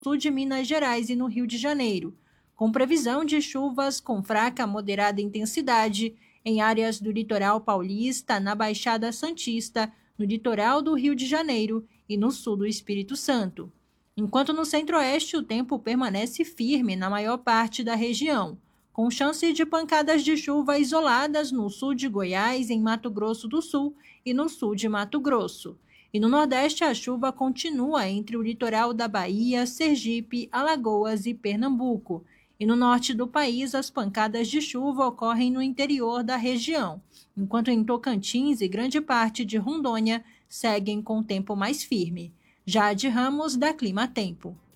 sul de Minas Gerais e no Rio de Janeiro, com previsão de chuvas com fraca a moderada intensidade em áreas do litoral paulista, na Baixada Santista, no litoral do Rio de Janeiro e no sul do Espírito Santo. Enquanto no centro-oeste o tempo permanece firme na maior parte da região, com chance de pancadas de chuva isoladas no sul de Goiás, em Mato Grosso do Sul e no sul de Mato Grosso. E no Nordeste a chuva continua entre o litoral da Bahia, Sergipe, Alagoas e Pernambuco. E no norte do país as pancadas de chuva ocorrem no interior da região, enquanto em Tocantins e grande parte de Rondônia seguem com tempo mais firme. Jade Ramos, da Clima Tempo.